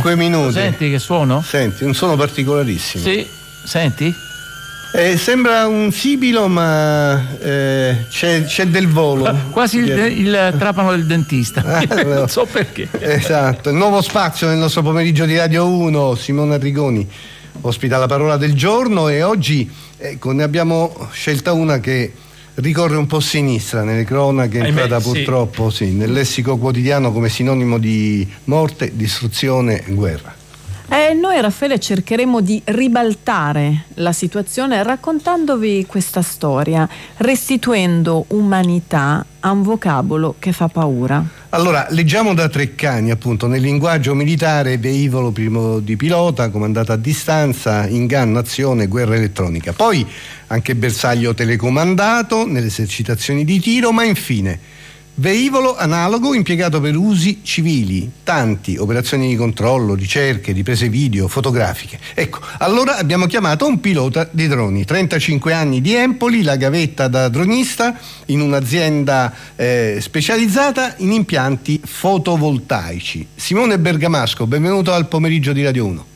5 minuti. Senti che suono? Senti, un suono particolarissimo. Sì, senti? Sembra un sibilo, ma c'è del volo. Quasi il trapano del dentista. Non so perché. Esatto, il nuovo spazio nel nostro pomeriggio di Radio 1. Simone Arrigoni ospita la parola del giorno e oggi ne abbiamo scelta una che ricorre un po' sinistra nelle cronache, entrata purtroppo nel lessico quotidiano come sinonimo di morte, distruzione, guerra. Noi, Raffaele, cercheremo di ribaltare la situazione raccontandovi questa storia, restituendo umanità a un vocabolo che fa paura. Allora, leggiamo da Treccani, appunto, nel linguaggio militare: velivolo primo di pilota, comandato a distanza, inganno, azione, guerra elettronica. Poi anche bersaglio telecomandato nelle esercitazioni di tiro, ma infine velivolo analogo impiegato per usi civili, tanti, operazioni di controllo, ricerche, riprese video, fotografiche. Ecco, allora abbiamo chiamato un pilota di droni, 35 anni di Empoli, la gavetta da dronista in un'azienda specializzata in impianti fotovoltaici. Simone Bergamasco, benvenuto al pomeriggio di Radio 1.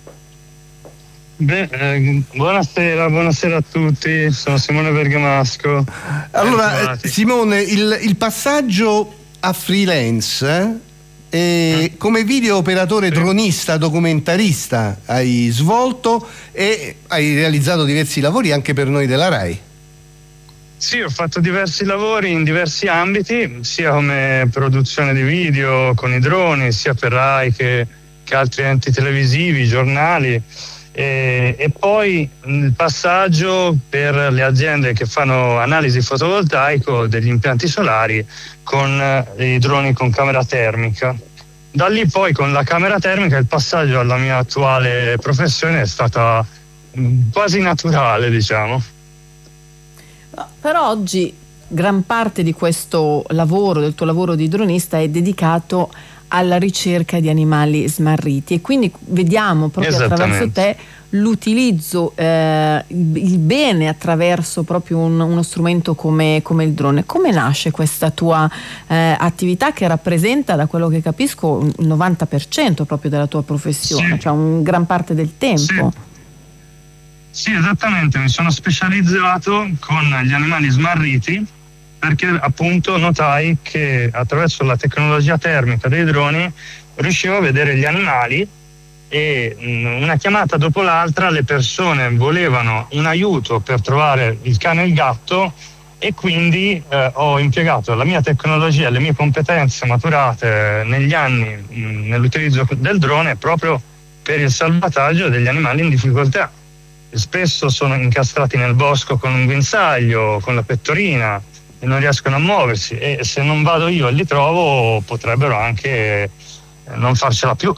Buonasera a tutti, sono Simone Bergamasco. Allora, Simone, il passaggio a freelance come video operatore dronista documentarista hai svolto e hai realizzato diversi lavori anche per noi della RAI. Sì, ho fatto diversi lavori in diversi ambiti, sia come produzione di video con i droni, sia per RAI che altri enti televisivi, giornali. E poi il passaggio per le aziende che fanno analisi fotovoltaico degli impianti solari con i droni con camera termica. Da lì poi con la camera termica il passaggio alla mia attuale professione è stata quasi naturale, diciamo. Però oggi gran parte di questo lavoro, del tuo lavoro di dronista, è dedicato alla ricerca di animali smarriti e quindi vediamo proprio attraverso te l'utilizzo, il bene attraverso proprio uno strumento come il drone. Come nasce questa tua attività che rappresenta, da quello che capisco, il 90% proprio della tua professione, cioè un gran parte del tempo? Sì, esattamente, mi sono specializzato con gli animali smarriti perché appunto notai che attraverso la tecnologia termica dei droni riuscivo a vedere gli animali e una chiamata dopo l'altra le persone volevano un aiuto per trovare il cane e il gatto e quindi ho impiegato la mia tecnologia e le mie competenze maturate negli anni nell'utilizzo del drone proprio per il salvataggio degli animali in difficoltà. Spesso sono incastrati nel bosco con un guinzaglio, con la pettorina, e non riescono a muoversi e se non vado io e li trovo potrebbero anche non farcela più.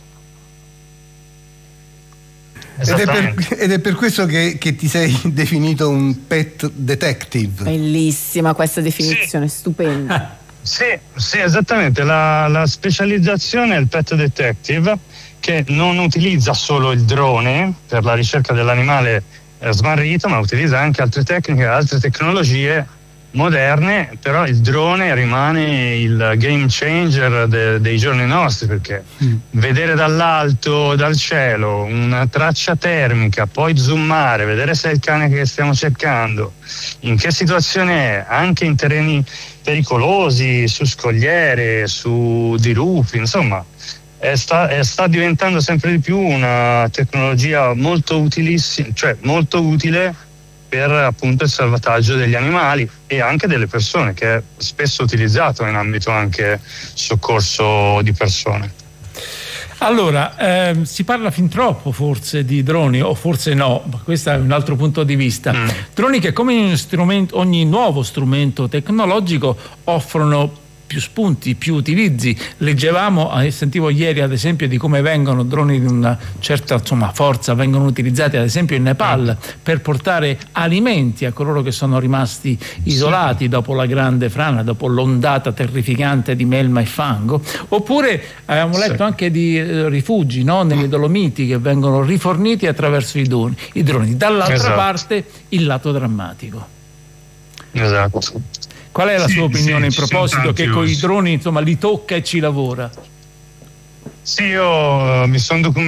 Ed è per questo che ti sei definito un pet detective. Bellissima questa definizione, stupenda. Sì, esattamente, la specializzazione è il pet detective, che non utilizza solo il drone per la ricerca dell'animale smarrito, ma utilizza anche altre tecniche, altre tecnologie moderne, però il drone rimane il game changer dei giorni nostri, perché vedere dall'alto, dal cielo, una traccia termica, poi zoomare, vedere se è il cane che stiamo cercando, in che situazione è, anche in terreni pericolosi, su scogliere, su dirupi, insomma, sta diventando sempre di più una tecnologia molto utilissima, cioè molto utile per appunto il salvataggio degli animali e anche delle persone, che è spesso utilizzato in ambito anche soccorso di persone. Allora, si parla fin troppo forse di droni, o forse no, ma questo è un altro punto di vista. Droni che come ogni nuovo strumento tecnologico offrono più spunti, più utilizzi. Leggevamo e sentivo ieri ad esempio di come vengono droni di una certa forza, vengono utilizzati ad esempio in Nepal per portare alimenti a coloro che sono rimasti isolati dopo la grande frana, dopo l'ondata terrificante di melma e fango. Oppure abbiamo letto anche di rifugi, no? Nelle Dolomiti, che vengono riforniti attraverso i droni. Dall'altra parte il lato drammatico. Esatto. Qual è la sua opinione in proposito che con i droni li tocca e ci lavora? Sì, io mi sono documentato